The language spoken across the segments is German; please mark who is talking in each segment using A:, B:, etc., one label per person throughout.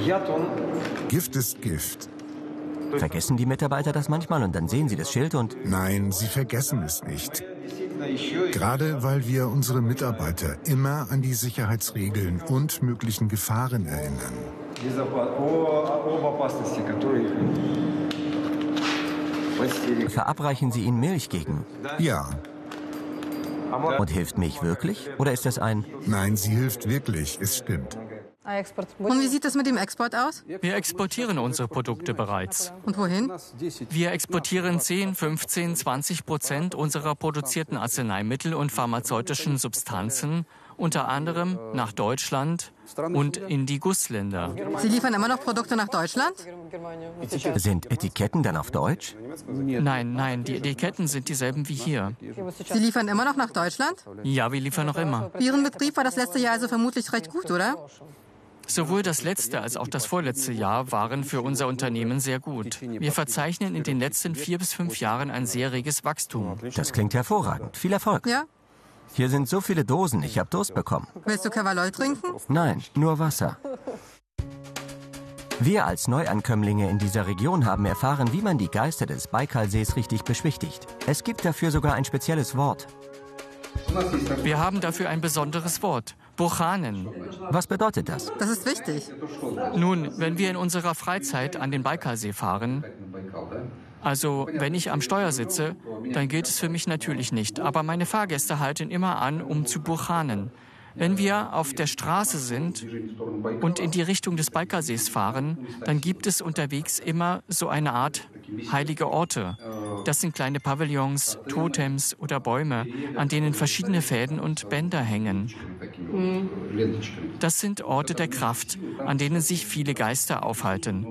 A: Gift ist Gift.
B: Vergessen die Mitarbeiter das manchmal und dann sehen sie das Schild und...
A: Nein, sie vergessen es nicht. Gerade weil wir unsere Mitarbeiter immer an die Sicherheitsregeln und möglichen Gefahren erinnern.
B: Verabreichen Sie ihnen Milch gegen?
A: Ja.
B: Und hilft Milch wirklich? Oder ist das ein...
A: Nein, sie hilft wirklich, es stimmt.
C: Und wie sieht es mit dem Export aus?
D: Wir exportieren unsere Produkte bereits.
C: Und wohin?
D: Wir exportieren 10, 15, 20% unserer produzierten Arzneimittel und pharmazeutischen Substanzen, unter anderem nach Deutschland und in die Gussländer.
C: Sie liefern immer noch Produkte nach Deutschland?
B: Sind Etiketten dann auf Deutsch?
D: Nein, die Etiketten sind dieselben wie hier.
C: Sie liefern immer noch nach Deutschland?
D: Ja, wir liefern noch immer.
C: Ihren Betrieb war das letzte Jahr also vermutlich recht gut, oder?
D: Sowohl das letzte als auch das vorletzte Jahr waren für unser Unternehmen sehr gut. Wir verzeichnen in den letzten 4 bis 5 Jahren ein sehr reges Wachstum.
B: Das klingt hervorragend. Viel Erfolg.
C: Ja.
B: Hier sind so viele Dosen, ich habe Durst bekommen.
C: Willst du Kavaloi trinken?
B: Nein, nur Wasser. Wir als Neuankömmlinge in dieser Region haben erfahren, wie man die Geister des Baikalsees richtig beschwichtigt. Es gibt dafür sogar ein spezielles Wort.
D: Wir haben dafür ein besonderes Wort. Burchanen.
B: Was bedeutet das?
C: Das ist wichtig.
D: Nun, wenn wir in unserer Freizeit an den Baikalsee fahren, also wenn ich am Steuer sitze, dann gilt es für mich natürlich nicht. Aber meine Fahrgäste halten immer an, um zu burchanen. Wenn wir auf der Straße sind und in die Richtung des Baikalsees fahren, dann gibt es unterwegs immer so eine Art heilige Orte. Das sind kleine Pavillons, Totems oder Bäume, an denen verschiedene Fäden und Bänder hängen. Das sind Orte der Kraft, an denen sich viele Geister aufhalten.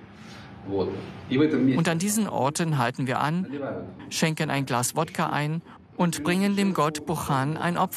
D: Und an diesen Orten halten wir an, schenken ein Glas Wodka ein und bringen dem Gott Buchan ein Opfer.